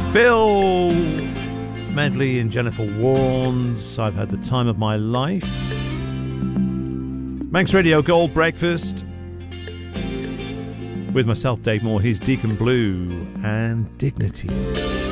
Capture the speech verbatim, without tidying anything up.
Bill Medley and Jennifer Warnes, I've had the time of my life. Manx Radio Gold Breakfast with myself, Dave Moore, his Deacon Blue, and Dignity.